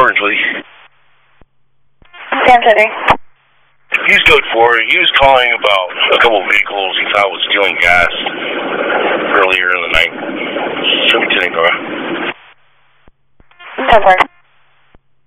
Orange, Lee. Sam City. He's code 4. He was calling about a couple of vehicles he thought was stealing gas earlier in the night. Should be 10 Nora. 10-4.